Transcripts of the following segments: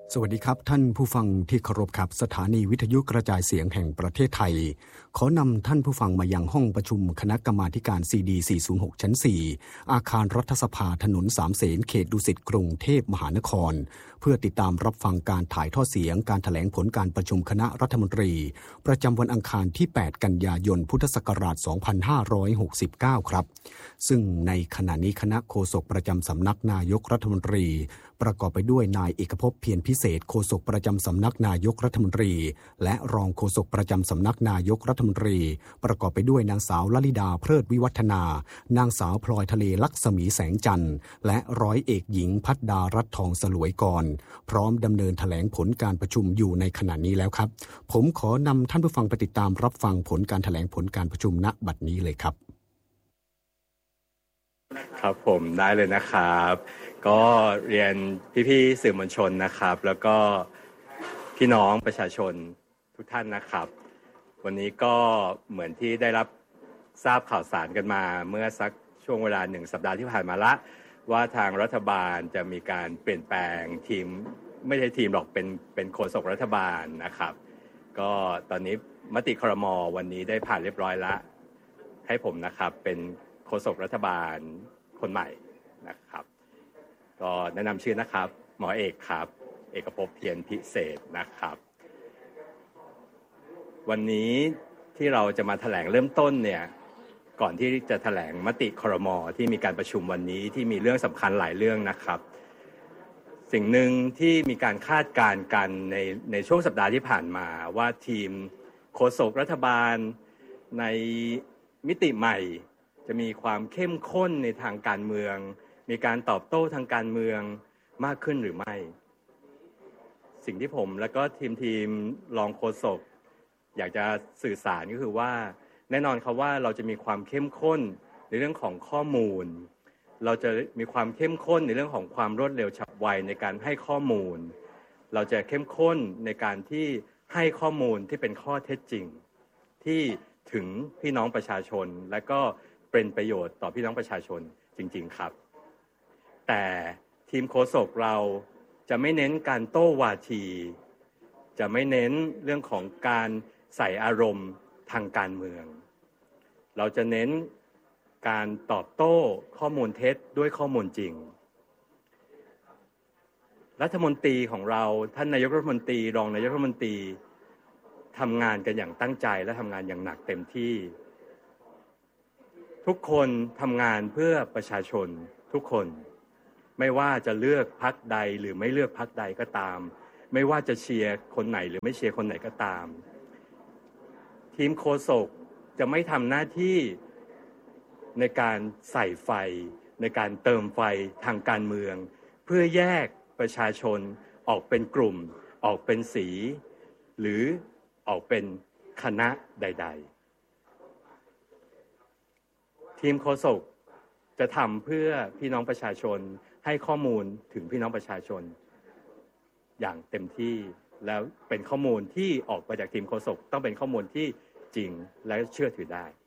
สวัสดีครับท่านผู้ฟังที่เคารพครับสถานีวิทยุกระจายเสียงแห่งประเทศไทยขอนำท่านผู้ฟังมายังห้องประชุมคณะกรรมาธิการ CD 406 ชั้น 4 อาคารรัฐสภาถนนสามเสนเขตดุสิตกรุงเทพมหานครเพื่อติดตามรับฟังการถ่ายทอดเสียงการแถลงผลการประชุมคณะรัฐมนตรีประจำวันอังคารที่ 8 กันยายน พุทธศักราช 2569 ครับซึ่งในขณะนี้คณะโฆษกประจำสำนักนายกรัฐมนตรีประกอบไปด้วยนายเอกภพเพียรพิเศษโฆษกประจำสำนักนายกรัฐมนตรีและรองโฆษกประจำสำนักนายกรัฐมนตรีประกอบไปด้วยนางสาวลลิดาเพลิดวิวัฒนานางสาวพลอยทะเลลักษมีแสงจันทร์และร้อยเอกหญิงพัฒดารัตน์ทองสลวยกรพร้อมดำเนินแถลงผลการประชุมอยู่ในขณะนี้แล้วครับผมขอนำท่านผู้ฟังไปติดตามรับฟังผลการแถลงผลการประชุมณบัดนี้เลยครับครับผมได้เลยนะครับก็เรียนพี่ๆสื่อมวลชนนะครับแล้วก็พี่น้องประชาชนทุกท่านนะครับวันนี้ก็เหมือนที่ได้รับทราบข่าวสารกันมาเมื่อสักช่วงเวลา1 สัปดาห์ที่ผ่านมาละว่าทางรัฐบาลจะมีการเปลี่ยนแปลงทีมไม่ใช่ทีมหรอกเป็นโฆษกรัฐบาลนะครับก็ตอนนี้มติครม.วันนี้ได้ผ่านเรียบร้อยละให้ผมนะครับเป็นโฆษกรัฐบาลคนใหม่นะครับก็แนะนำชื่อนะครับหมอเอกครับเอกภพเพียรพิเศษนะครับวันนี้ที่เราจะมาแถลงเริ่มต้นเนี่ยก่อนที่จะแถลงมติครม.ที่มีการประชุมวันนี้ที่มีเรื่องสำคัญหลายเรื่องนะครับสิ่งหนึ่งที่มีการคาดการณ์กันในช่วงสัปดาห์ที่ผ่านมาว่าทีมโฆษกรัฐบาลในมิติใหม่จะมีความเข้มข้นในทางการเมืองมีการตอบโต้ทางการเมืองมากขึ้นหรือไม่สิ่งที่ผมและก็ทีมรองโฆษกอยากจะสื่อสารก็คือว่าแน่นอนครับว่าเราจะมีความเข้มข้นในเรื่องของข้อมูลเราจะมีความเข้มข้นในเรื่องของความรวดเร็วฉับไวในการให้ข้อมูลเราจะเข้มข้นในการที่ให้ข้อมูลที่เป็นข้อเท็จจริงที่ถึงพี่น้องประชาชนและก็เป็นประโยชน์ต่อพี่น้องประชาชนจริงๆครับแต่ทีมโฆษกเราจะไม่เน้นการโต้วาทีจะไม่เน้นเรื่องของการใส่อารมณ์ทางการเมืองเราจะเน้นการตอบโต้ข้อมูลเท็จด้วยข้อมูลจริงรัฐมนตรีของเราท่านนายกรัฐมนตรีรองนายกรัฐมนตรีทำงานกันอย่างตั้งใจและทำงานอย่างหนักเต็มที่ทุกคนทำงานเพื่อประชาชนทุกคนไม่ว่าจะเลือกพรรคใดหรือไม่เลือกพรรคใดก็ตามไม่ว่าจะเชียร์คนไหนหรือไม่เชียร์คนไหนก็ตามทีมโฆษกจะไม่ทำหน้าที่ในการใส่ไฟในการเติมไฟทางการเมืองเพื่อแยกประชาชนออกเป็นกลุ่มออกเป็นสีหรือออกเป็นคณะใดๆทีมโฆษกจะทำเพื่อพี่น้องประชาชนให้ข้อมูลถึงพี่น้องประชาชนอย่างเต็มที่แล้วเป็นข้อมูลที่ออกมาจากทีมโฆษกต้องเป็นข้อมูลที่จริงและเชื่อถือได้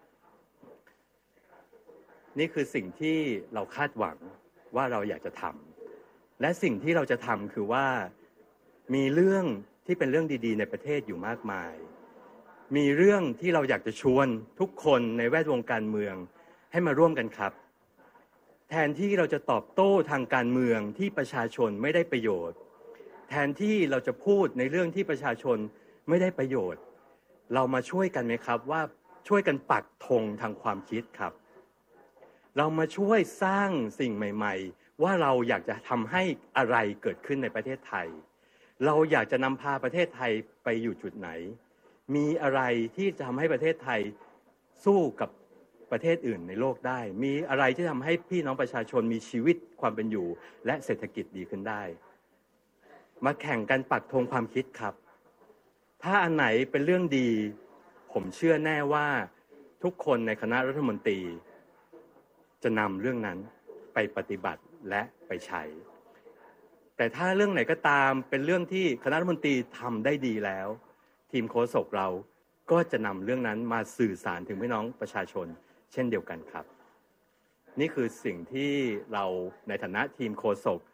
นี่คือสิ่งที่เราคาดหวังว่าเราอยากจะทำและสิ่งที่เราจะทำคือว่ามีเรื่องที่เป็นเรื่องดีๆในประเทศอยู่มากมายมีเรื่องที่เราอยากจะชวนทุกคนในแวดวงการเมืองให้มาร่วมกันครับแทนที่เราจะตอบโต้ทางการเมืองที่ประชาชนไม่ได้ประโยชน์แทนที่เราจะพูดในเรื่องที่ประชาชนไม่ได้ประโยชน์เรามาช่วยกันไหมครับว่าช่วยกันปักธงทางความคิดครับเรามาช่วยสร้างสิ่งใหม่ๆว่าเราอยากจะทำให้อะไรเกิดขึ้นในประเทศไทยเราอยากจะนำพาประเทศไทยไปอยู่จุดไหนมีอะไรที่จะทำให้ประเทศไทยสู้กับประเทศอื่นในโลกได้มีอะไรที่ทำให้พี่น้องประชาชนมีชีวิตความเป็นอยู่และเศรษฐกิจดีขึ้นได้มาแข่งกันปักธงความคิดครับถ้าอันไหนเป็นเรื่องดีผมเชื่อแน่ว่าทุกคนในคณะรัฐมนตรีจะนำเรื่องนั้นไปปฏิบัติและไปใช้แต่ถ้าเรื่องไหนก็ตามเป็นเรื่องที่คณะรัฐมนตรีทำได้ดีแล้วทีมโฆษกเราก็จะนำเรื่องนั้นมาสื่อสารถึงพี่น้องประชาชนเช่นเดียวกันครับนี่คือสิ่งที่เราในฐานะทีมโฆษก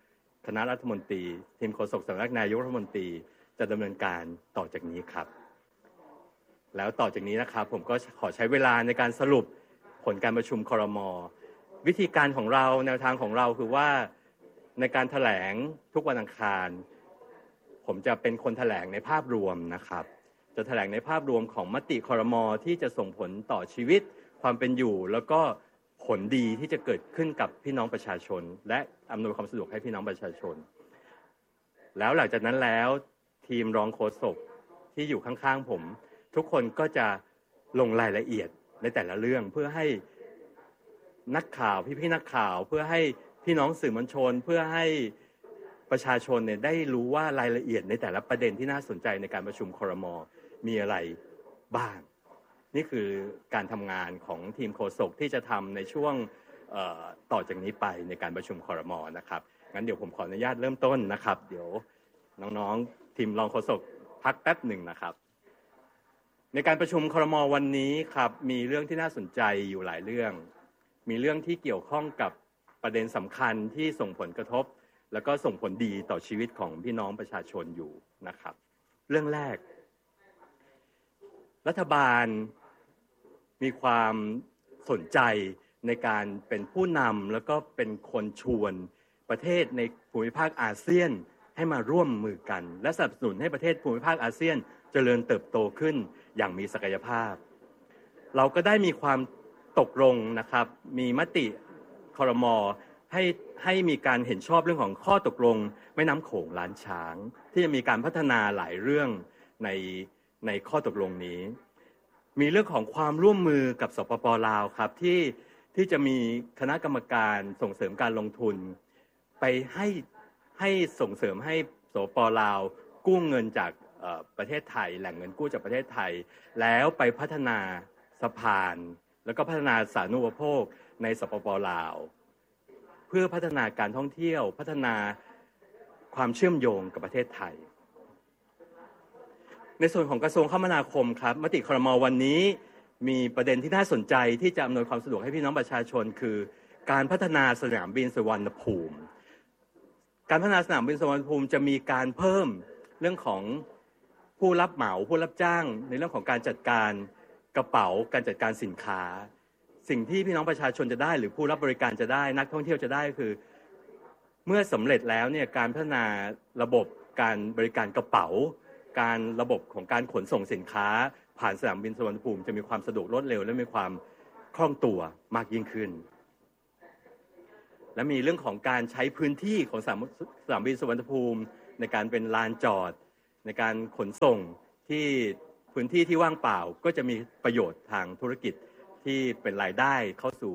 คณะรัฐมนตรีทีมโฆษกสำนักนายกรัฐมนตรีจะดำเนินการต่อจากนี้ครับแล้วต่อจากนี้นะครับผมก็ขอใช้เวลาในการสรุปผลการประชุมครม.วิธีการของเราแนวทางของเราคือว่าในการแถลงทุกวันอังคารผมจะเป็นคนแถลงในภาพรวมนะครับจะแถลงในภาพรวมของมติครม.ที่จะส่งผลต่อชีวิตความเป็นอยู่แล้วก็ผลดีที่จะเกิดขึ้นกับพี่น้องประชาชนและอำนวยความสะดวกให้พี่น้องประชาชนแล้วหลังจากนั้นแล้วทีมรองโฆษกที่อยู่ข้างๆผมทุกคนก็จะลงรายละเอียดในแต่ละเรื่องเพื่อให้นักข่าวพี่ๆนักข่าวเพื่อให้พี่น้องสื่อมวลชนเพื่อให้ประชาชนเนี่ยได้รู้ว่ารายละเอียดในแต่ละประเด็นที่น่าสนใจในการประชุมครม.มีอะไรบ้างนี่คือการทำงานของทีมโฆษกที่จะทำในช่วงต่อจากนี้ไปในการประชุมครม.นะครับงั้นเดี๋ยวผมขออนุญาตเริ่มต้นนะครับเดี๋ยวน้องๆทีมรองโฆษกพักแป๊บหนึ่งนะครับในการประชุมครม.วันนี้ครับมีเรื่องที่น่าสนใจอยู่หลายเรื่องมีเรื่องที่เกี่ยวข้องกับประเด็นสำคัญที่ส่งผลกระทบแล้วก็ส่งผลดีต่อชีวิตของพี่น้องประชาชนอยู่นะครับเรื่องแรกรัฐบาลมีความสนใจในการเป็นผู้นำแล้วก็เป็นคนชวนประเทศในภูมิภาคอาเซียนให้มาร่วมมือกันและสนับสนุนให้ประเทศภูมิภาคอาเซียนเจริญเติบโตขึ้นอย่างมีศักยภาพเราก็ได้มีความตกลงนะครับมีมติครม.ให้มีการเห็นชอบเรื่องของข้อตกลงแม่น้ำโขงล้านช้างที่จะมีการพัฒนาหลายเรื่องในข้อตกลงนี้มีเรื่องของความร่วมมือกับสปป.ลาวครับที่จะมีคณะกรรมการส่งเสริมการลงทุนไปให้ส่งเสริมให้สปป.ลาวกู้เงินจากประเทศไทยแหล่งเงินกู้จากประเทศไทยแล้วไปพัฒนาสะพานแล้วก็พัฒนาสาธารณูปโภคในสปป.ลาวเพื่อพัฒนาการท่องเที่ยวพัฒนาความเชื่อมโยงกับประเทศไทยในส่วนของกระทรวงคมนาคมครับมติครม.วันนี้มีประเด็นที่น่าสนใจที่จะอำนวยความสะดวกให้พี่น้องประชาชนคือการพัฒนาสนามบินสุวรรณภูมิการพัฒนาสนามบินสุวรรณภูมิจะมีการเพิ่มเรื่องของผู้รับเหมาผู้รับจ้างในเรื่องของการจัดการกระเป๋าการจัดการสินค้าสิ่งที่พี่น้องประชาชนจะได้หรือผู้รับบริการจะได้นักท่องเที่ยวจะได้คือเมื่อสำเร็จแล้วเนี่ยการพัฒนาระบบการบริการกระเป๋าการระบบของการขนส่งสินค้าผ่านสนามบินสุวรรณภูมิจะมีความสะดวกรวดเร็วและมีความคล่องตัวมากยิ่งขึ้นและมีเรื่องของการใช้พื้นที่ของสนามบินสุวรรณภูมิในการเป็นลานจอดในการขนส่งที่พื้นที่ที่ว่างเปล่าก็จะมีประโยชน์ทางธุรกิจที่เป็นรายได้เข้าสู่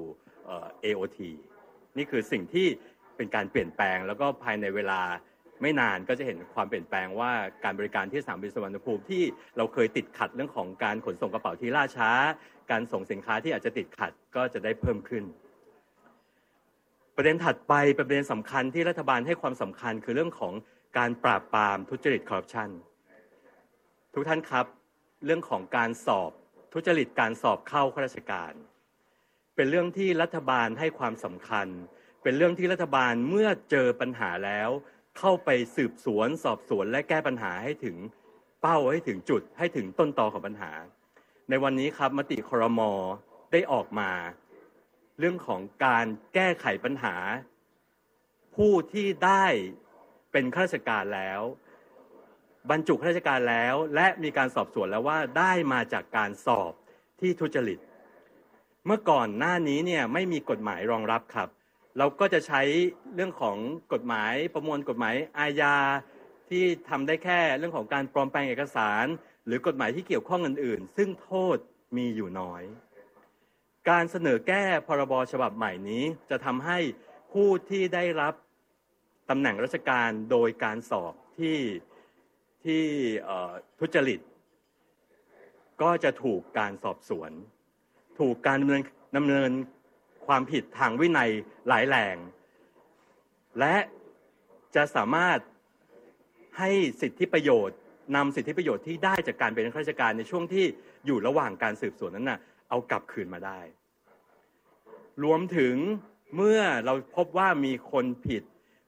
AOT นี่คือสิ่งที่เป็นการเปลี่ยนแปลงแล้วก็ภายในเวลาไม่นานก็จะเห็นความเปลี่ยนแปลงว่าการบริการที่สนามบินสุวรรณภูมิที่เราเคยติดขัดเรื่องของการขนส่งกระเป๋าที่ล่าช้าการส่งสินค้าที่อาจจะติดขัดก็จะได้เพิ่มขึ้นประเด็นถัดไปเป็นประเด็นสำคัญที่รัฐบาลให้ความสำคัญคือเรื่องของการปราบปรามทุจริตคอร์รัปชันทุกท่านครับเรื่องของการสอบทุจริตการสอบเข้าข้าราชการเป็นเรื่องที่รัฐบาลให้ความสำคัญเป็นเรื่องที่รัฐบาลเมื่อเจอปัญหาแล้วเข้าไปสืบสวนสอบสวนและแก้ปัญหาให้ถึงเป้าให้ถึงจุดให้ถึงต้นตอของปัญหาในวันนี้ครับมติครม.ได้ออกมาเรื่องของการแก้ไขปัญหาผู้ที่ได้เป็นข้าราชการแล้วบรรจุข้าราชการแล้วและมีการสอบสวนแล้วว่าได้มาจากการสอบที่ทุจริตเมื่อก่อนหน้านี้เนี่ยไม่มีกฎหมายรองรับครับเราก็จะใช้เรื่องของกฎหมายประมวลกฎหมายอาญาที่ทำได้แค่เรื่องของการปลอมแปลงเอกสารหรือกฎหมายที่เกี่ยวข้องอื่นๆซึ่งโทษมีอยู่น้อยการเสนอแก้พรบฉบับใหม่นี้จะทำให้ผู้ที่ได้รับตำแหน่งราชการโดยการสอบที่ทุจริตก็จะถูกการสอบสวนถูกการดำเนินความผิดทางวินัยหลายแหล่งและจะสามารถให้สิทธิประโยชน์นำสิทธิประโยชน์ที่ได้จากการเป็นข้าราชการในช่วงที่อยู่ระหว่างการสืบสวนนั้นเอากลับคืนมาได้รวมถึงเมื่อเราพบว่ามีคนผิด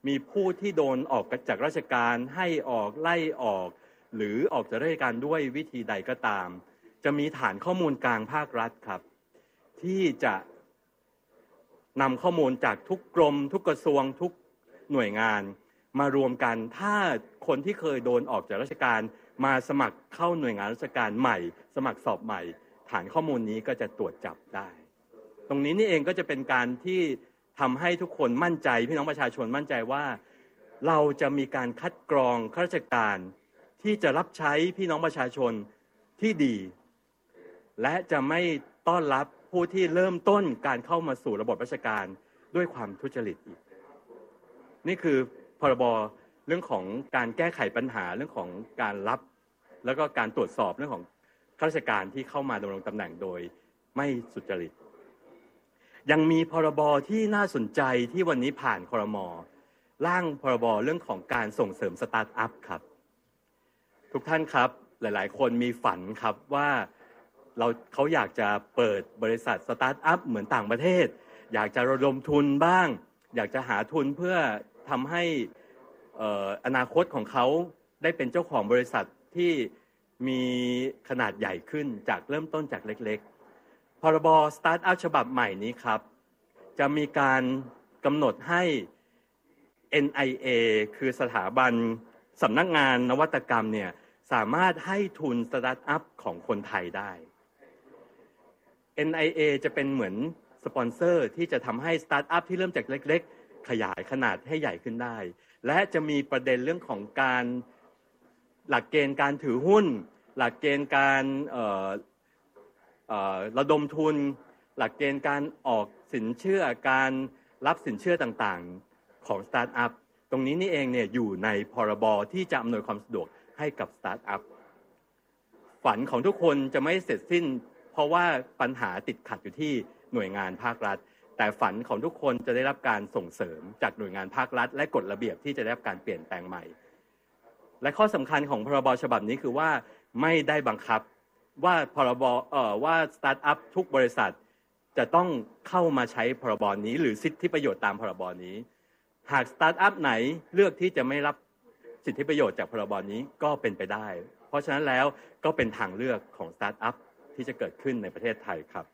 มีผู้ที่โดนออกจากราชการให้ออกไล่ออกหรือออกจากราชการด้วยวิธีใดก็ตามจะมีฐานข้อมูลกลางภาครัฐครับที่จะนำข้อมูลจากทุกกรมทุกกระทรวงทุกหน่วยงานมารวมกันถ้าคนที่เคยโดนออกจากราชการมาสมัครเข้าหน่วยงานราชการใหม่สมัครสอบใหม่ฐานข้อมูลนี้ก็จะตรวจจับได้ตรงนี้นี่เองก็จะเป็นการที่ทำให้ทุกคนมั่นใจพี่น้องประชาชนมั่นใจว่าเราจะมีการคัดกรองข้าราชการที่จะรับใช้พี่น้องประชาชนที่ดีและจะไม่ต้อนรับผู้ที่เริ่มต้นการเข้ามาสู่ระบบราชการด้วยความทุจริตอีกนี่คือพรบเรื่องของการแก้ไขปัญหาเรื่องของการรับแล้วก็การตรวจสอบเรื่องของข้าราชการที่เข้ามาดำรงตำแหน่งโดยไม่สุจริตยังมีพรบที่น่าสนใจที่วันนี้ผ่านครม.ร่างพรบเรื่องของการส่งเสริมสตาร์ทอัพครับทุกท่านครับหลายๆคนมีฝันครับว่าเขาอยากจะเปิดบริษัทสตาร์ทอัพเหมือนต่างประเทศอยากจะระดมทุนบ้างอยากจะหาทุนเพื่อทำให้อนาคตของเขาได้เป็นเจ้าของบริษัทที่มีขนาดใหญ่ขึ้นจากเริ่มต้นจากเล็กๆพรบสตาร์ทอัพฉบับใหม่นี้ครับจะมีการกำหนดให้ NIA คือสถาบันสำนักงานนวัตกรรมเนี่ยสามารถให้ทุนสตาร์ทอัพของคนไทยได้ NIA จะเป็นเหมือนสปอนเซอร์ที่จะทำให้สตาร์ทอัพที่เริ่มจากเล็กๆขยายขนาดให้ใหญ่ขึ้นได้และจะมีประเด็นเรื่องของการหลักเกณฑ์การถือหุ้นหลักเกณฑ์การระดมทุนหลักเกณฑ์การออกสินเชื่อการรับสินเชื่อต่างๆของสตาร์ทอัพตรงนี้นี่เองเนี่ยอยู่ในพรบที่จะอำนวยความสะดวกให้กับสตาร์ทอัพฝันของทุกคนจะไม่เสร็จสิ้นเพราะว่าปัญหาติดขัดอยู่ที่หน่วยงานภาครัฐแต่ฝันของทุกคนจะได้รับการส่งเสริมจากหน่วยงานภาครัฐและกฎระเบียบที่จะได้รับการเปลี่ยนแปลงใหม่และข้อสำคัญของพรบฉบับนี้คือว่าไม่ได้บังคับว่าว่าสตาร์ทอัพทุกบริษัทจะต้องเข้ามาใช้พรบนี้หรือสิทธิประโยชน์ตามพรบนี้หากสตาร์ทอัพไหนเลือกที่จะไม่รับสิทธิประโยชน์จากพรบนี้ก็เป็นไปได้เพราะฉะนั้นแล้วก็เป็นทางเลือกของสตาร์ทอัพที่จะเกิดขึ้นในประเทศไทยครับ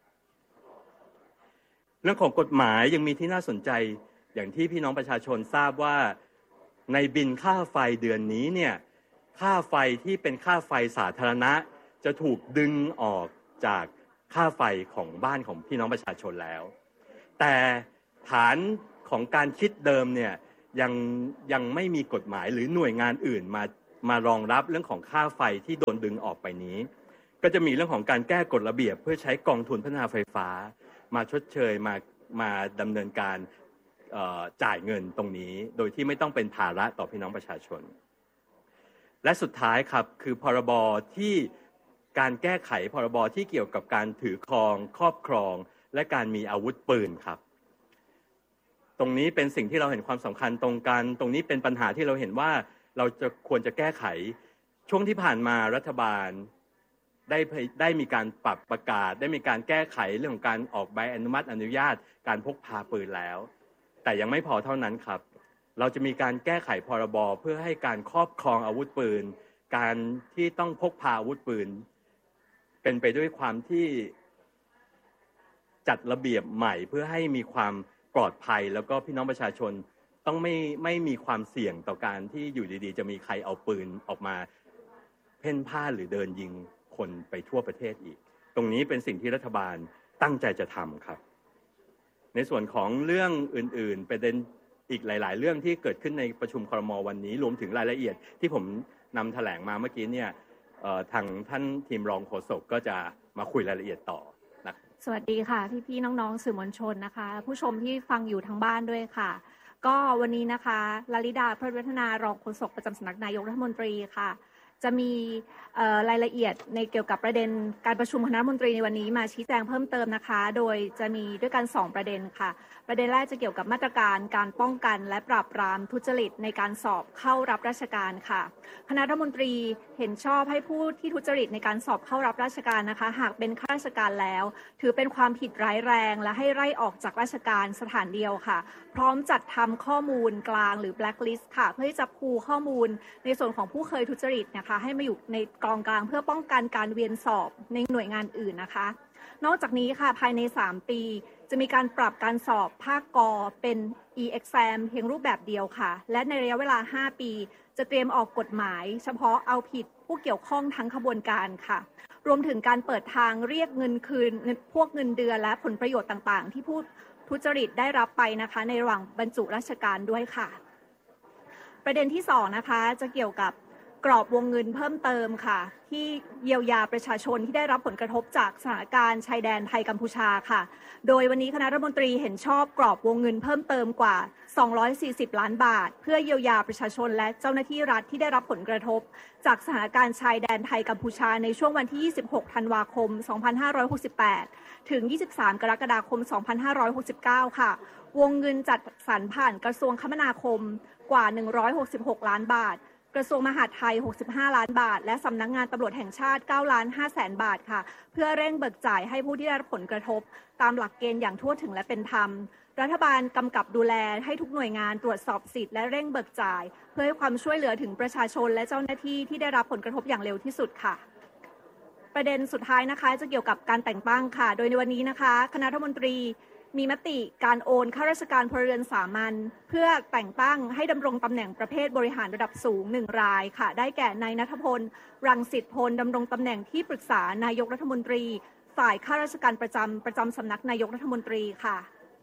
เรื่องของกฎหมายยังมีที่น่าสนใจอย่างที่พี่น้องประชาชนทราบว่าในบินค่าไฟเดือนนี้เนี่ยค่าไฟที่เป็นค่าไฟสาธารณะจะถูกดึงออกจากค่าไฟของบ้านของพี่น้องประชาชนแล้วแต่ฐานของการคิดเดิมเนี่ยยังไม่มีกฎหมายหรือหน่วยงานอื่นมารองรับเรื่องของค่าไฟที่โดนดึงออกไปนี้ก็จะมีเรื่องของการแก้กฎระเบียบเพื่อใช้กองทุนพัฒนาไฟฟ้ามาชดเชยมาดำเนินการจ่ายเงินตรงนี้โดยที่ไม่ต้องเป็นภาระต่อพี่น้องประชาชนและสุดท้ายครับคือพรบที่การแก้ไขพรบที่เกี่ยวกับการถือครองครอบครองและการมีอาวุธปืนครับตรงนี้เป็นสิ่งที่เราเห็นความสำคัญตรงกันตรงนี้เป็นปัญหาที่เราเห็นว่าเราจะควรจะแก้ไขช่วงที่ผ่านมารัฐบาลได้มีการปรับประกาศได้มีการแก้ไขเรื่องของการออกใบอนุมัติอนุญาตการพกพาปืนแล้วแต่ยังไม่พอเท่านั้นครับเราจะมีการแก้ไขพรบเพื่อให้การครอบครองอาวุธปืนการที่ต้องพกพาอาวุธปืนเป็นไปด้วยความที่จัดระเบียบใหม่เพื่อให้มีความปลอดภัยแล้วก็พี่น้องประชาชนต้องไม่มีความเสี่ยงต่อการที่อยู่ดีๆจะมีใครเอาปืนออกมาเพ่นพ่านหรือเดินยิงคนไปทั่วประเทศอีกตรงนี้เป็นสิ่งที่รัฐบาลตั้งใจจะทำครับในส่วนของเรื่องอื่นๆประเด็นอีกหลายๆเรื่องที่เกิดขึ้นในประชุมครม.วันนี้รวมถึงรายละเอียดที่ผมนำแถลงมาเมื่อกี้เนี่ยทางท่านทีมรองโฆษกก็จะมาคุยรายละเอียดต่อนะสวัสดีค่ะพี่ๆน้องๆสื่อมวลชนนะคะผู้ชมที่ฟังอยู่ทางบ้านด้วยค่ะก็วันนี้นะคะลลิดาเพิดวัฒนารองโฆษกประจำสำนักนายกรัฐมนตรีค่ะจะมีรายละเอียดในเกี่ยวกับประเด็นการประชุมคณะรัฐมนตรีในวันนี้มาชี้แจงเพิ่มเติมนะคะโดยจะมีด้วยกัน2ประเด็นค่ะประเด็นแรกจะเกี่ยวกับมาตรการการป้องกันและปราบปรามทุจริตในการสอบเข้ารับราชการค่ะคณะรัฐมนตรีเห็นชอบให้ผู้ที่ทุจริตในการสอบเข้ารับราชการนะคะหากเป็นข้าราชการแล้วถือเป็นความผิดร้ายแรงและให้ไล่ออกจากราชการสถานเดียวค่ะพร้อมจัดทำข้อมูลกลางหรือ blacklist ค่ะเพื่อที่จะพูลข้อมูลในส่วนของผู้เคยทุจริตนะคะให้มาอยู่ในกองกลางเพื่อป้องกันการเวียนสอบในหน่วยงานอื่นนะคะนอกจากนี้ค่ะภายใน3 ปีจะมีการปรับการสอบภาคกเป็น e-exam เพียงรูปแบบเดียวค่ะและในระยะเวลา5 ปีจะเตรียมออกกฎหมายเฉพาะเอาผิดผู้เกี่ยวข้องทั้งขบวนการค่ะรวมถึงการเปิดทางเรียกเงินคืนพวกเงินเดือนและผลประโยชน์ต่างๆที่ผู้ทุจริตได้รับไปนะคะในระหว่างบรรจุราชการด้วยค่ะประเด็นที่2นะคะจะเกี่ยวกับกรอบวงเงินเพิ่มเติมค่ะที่เยียวยาประชาชนที่ได้รับผลกระทบจากสถานการณ์ชายแดนไทยกัมพูชาค่ะโดยวันนี้คณะรัฐมนตรีเห็นชอบกรอบวงเงินเพิ่มเติมกว่า240 ล้านบาทเพื่อเยียวยาประชาชนและเจ้าหน้าที่รัฐที่ได้รับผลกระทบจากสถานการณ์ชายแดนไทยกัมพูชาในช่วงวันที่26 ธันวาคม 2568ถึง23 กรกฎาคม 2569ค่ะวงเงินจัดสรรผ่านกระทรวงคมนาคมกว่า166 ล้านบาทกระทรวงมหาดไทย65 ล้านบาทและสำนักงานตำรวจแห่งชาติ9 ล้าน5แสนบาทค่ะเพื่อเร่งเบิกจ่ายให้ผู้ที่ได้รับผลกระทบตามหลักเกณฑ์อย่างทั่วถึงและเป็นธรรมรัฐบาลกำกับดูแลให้ทุกหน่วยงานตรวจสอบสิทธิ์และเร่งเบิกจ่ายเพื่อให้ความช่วยเหลือถึงประชาชนและเจ้าหน้าที่ที่ได้รับผลกระทบอย่างเร็วที่สุดค่ะประเด็นสุดท้ายนะคะจะเกี่ยวกับการแต่งตั้งค่ะโดยในวันนี้นะคะคณะรัฐมนตรีมีมติการโอนข้าราชการพลเรือนสามัญเพื่อแต่งตั้งให้ดำรงตำแหน่งประเภทบริหารระดับสูง1 รายค่ะได้แก่นายณัฐพลรังสิตพลดำรงตำแหน่งที่ปรึกษานายกรัฐมนตรีฝ่ายข้าราชการประจำสำนักนายกรัฐมนตรีค่ะ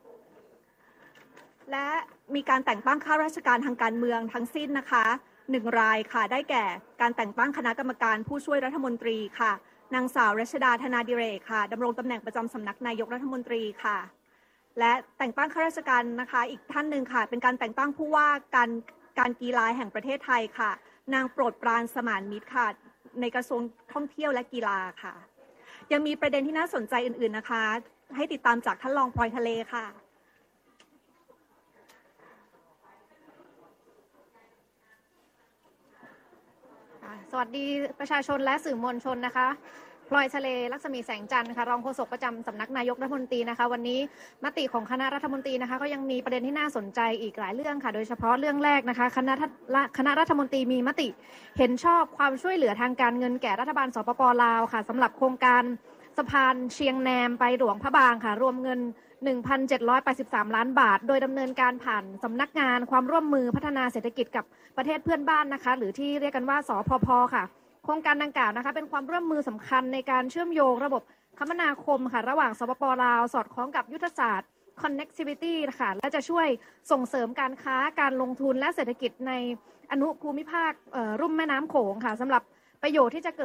และมีการแต่งตั้งข้าราชการทางการเมืองทั้งสิ้นนะคะ1 รายค่ะได้แก่การแต่งตั้งคณะกรรมการผู้ช่วยรัฐมนตรีค่ะนางสาวรัชดาธนาดิเรกค่ะดำรงตำแหน่งประจำสำนักนายกรัฐมนตรีค่ะและแต่งตั้งข้าราชการนะคะอีกท่านหนึ่งค่ะเป็นการแต่งตั้งผู้ว่าการกีฬาแห่งประเทศไทยค่ะนางโปรดปรานสมานมิตรค่ะในกระทรวงท่องเที่ยวและกีฬาค่ะยังมีประเด็นที่น่าสนใจอื่นๆนะคะให้ติดตามจากท่านรองพลอยทะเลค่ะสวัสดีประชาชนและสื่อมวลชนนะคะพลอยทะเลลักษมีแสงจันทร์ค่ะรองโฆษกประจำสำนักนายกรัฐมนตรีนะคะวันนี้มติของคณะรัฐมนตรีนะคะก็ยังมีประเด็นที่น่าสนใจอีกหลายเรื่องค่ะโดยเฉพาะเรื่องแรกนะคะคณะรัฐมนตรีมีมติเห็นชอบความช่วยเหลือทางการเงินแก่รัฐบาลสปป.ลาวค่ะสำหรับโครงการสะพานเชียงแนมไปหลวงพระบางค่ะรวมเงิน 1,783 ล้านบาทโดยดำเนินการผ่านสำนักงานความร่วมมือพัฒนาเศรษฐกิจกับประเทศเพื่อนบ้านนะคะหรือที่เรียกกันว่าสพพ.ค่ะโครงการดังกล่าวนะคะเป็นความร่วมมือสำคัญในการเชื่อมโยงระบบคมนาคมค่ะระหว่างสปป.ลาวสอดคล้องกับยุทธศาสตร์ Connectivity ค่ะและจะช่วยส่งเสริมการค้าการลงทุนและเศรษฐกิจในอนุภูมิภาคลุ่มแม่น้ำโขงค่ะสำหรับประโยชน์ที่จะเกิด